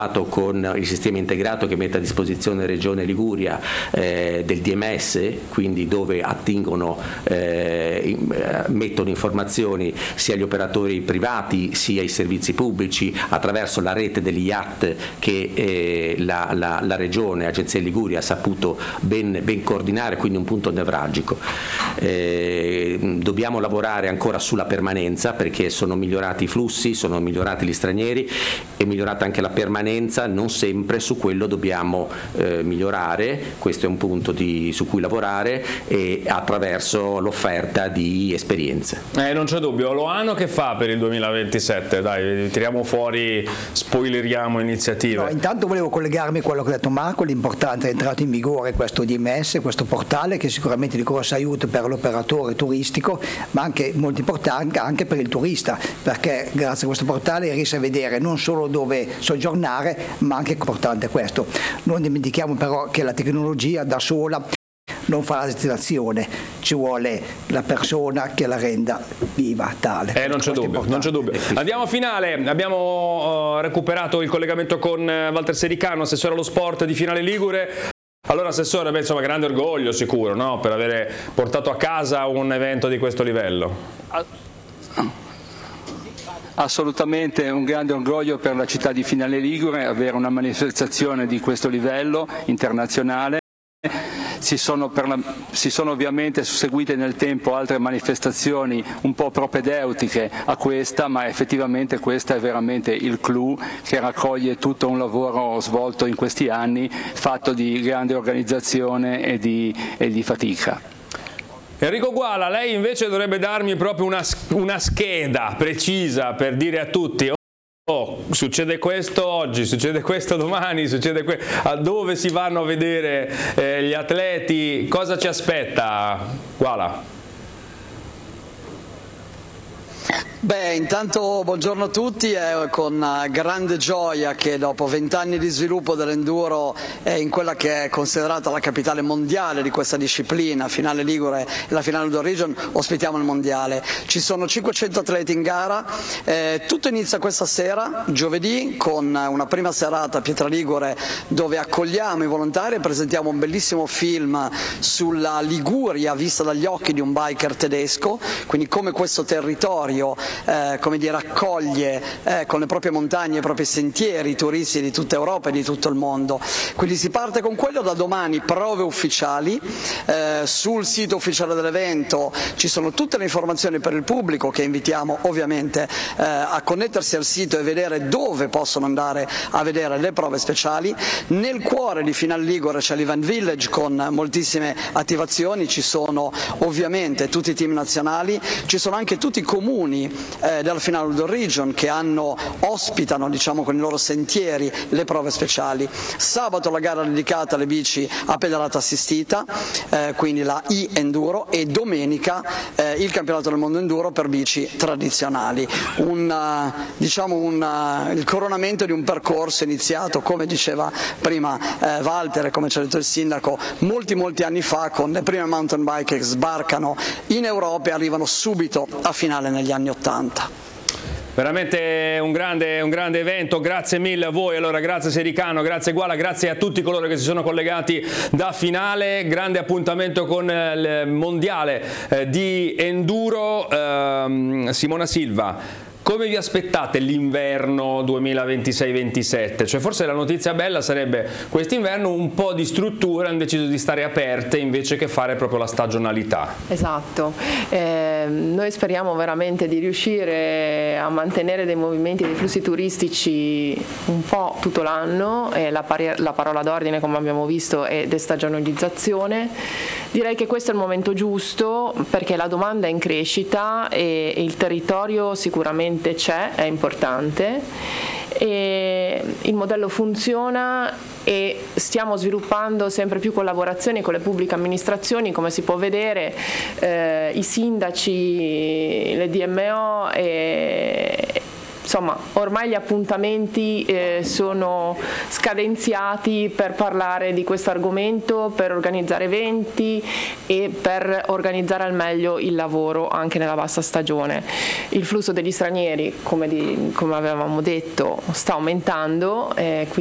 con il sistema integrato che mette a disposizione Regione Liguria del DMS, quindi dove attingono, mettono informazioni sia gli operatori privati sia i servizi pubblici attraverso la rete degli IAT che la Regione, Agenzia Liguria, ha saputo ben coordinare, quindi un punto nevralgico. Dobbiamo lavorare ancora sulla permanenza, perché sono migliorati i flussi, sono migliorati gli stranieri, è migliorata anche la permanenza. Non sempre su quello dobbiamo migliorare, questo è un punto su cui lavorare, e attraverso l'offerta di esperienze. Non c'è dubbio. Loano che fa per il 2027? Dai, tiriamo fuori, spoileriamo iniziative. No, intanto volevo collegarmi a quello che ha detto Marco, l'importante è entrato in vigore questo DMS, questo portale che sicuramente di grosso aiuto per l'operatore turistico, ma anche molto importante anche per il turista, perché grazie a questo portale riesce a vedere non solo dove soggiornare, ma anche importante questo. Non dimentichiamo però che la tecnologia da sola non fa la destinazione, ci vuole la persona che la renda viva tale. Non c'è dubbio, non c'è dubbio. Andiamo a finale, abbiamo recuperato il collegamento con Walter Sericano, assessore allo sport di Finale Ligure. Allora assessore, insomma, grande orgoglio sicuro, no? Per avere portato a casa un evento di questo livello. Assolutamente un grande orgoglio per la città di Finale Ligure avere una manifestazione di questo livello internazionale. Si sono ovviamente susseguite nel tempo altre manifestazioni un po' propedeutiche a questa, ma effettivamente questa è veramente il clou che raccoglie tutto un lavoro svolto in questi anni, fatto di grande organizzazione e di fatica. Enrico Guala, lei invece dovrebbe darmi proprio una scheda precisa per dire a tutti: oh, succede questo oggi, succede questo domani, succede a dove si vanno a vedere gli atleti, cosa ci aspetta, Guala? Beh, intanto buongiorno a tutti, è con grande gioia che dopo 20 anni di sviluppo dell'enduro in quella che è considerata la capitale mondiale di questa disciplina, Finale Ligure e la Finale Outdoor Region, ospitiamo il mondiale. Ci sono 500 atleti in gara, tutto inizia questa sera, giovedì, con una prima serata a Pietra Ligure dove accogliamo i volontari e presentiamo un bellissimo film sulla Liguria vista dagli occhi di un biker tedesco, quindi come questo territorio come dire, accoglie con le proprie montagne, i propri sentieri, i turisti di tutta Europa e di tutto il mondo. Quindi si parte con quello, da domani prove ufficiali, sul sito ufficiale dell'evento ci sono tutte le informazioni per il pubblico che invitiamo ovviamente a connettersi al sito e vedere dove possono andare a vedere le prove speciali. Nel cuore di Finale Ligure c'è l'Event Village con moltissime attivazioni, ci sono ovviamente tutti i team nazionali, ci sono anche tutti i comuni della Finale Outdoor Region che ospitano, diciamo, con i loro sentieri le prove speciali. Sabato la gara dedicata alle bici a pedalata assistita, quindi la e-enduro, e domenica il campionato del mondo enduro per bici tradizionali. Il coronamento di un percorso iniziato, come diceva prima Walter e come ci ha detto il sindaco, molti anni fa, con le prime mountain bike che sbarcano in Europa e arrivano subito a Finale negli anni 80. Veramente un grande evento, grazie mille a voi. Allora, grazie Sericano, grazie Guala, grazie a tutti coloro che si sono collegati da Finale. Grande appuntamento con il mondiale di enduro. Simona Silva, come vi aspettate l'inverno 2026-27? Cioè, forse la notizia bella sarebbe quest'inverno un po' di strutture hanno deciso di stare aperte invece che fare proprio la stagionalità. Esatto, noi speriamo veramente di riuscire a mantenere dei movimenti, dei flussi turistici un po' tutto l'anno, e la parola d'ordine, come abbiamo visto, è destagionalizzazione. Direi che questo è il momento giusto perché la domanda è in crescita e il territorio sicuramente c'è, è importante, e il modello funziona e stiamo sviluppando sempre più collaborazioni con le pubbliche amministrazioni, come si può vedere, i sindaci, le DMO insomma ormai gli appuntamenti sono scadenziati per parlare di questo argomento, per organizzare eventi e per organizzare al meglio il lavoro anche nella bassa stagione. Il flusso degli stranieri, come avevamo detto, sta aumentando,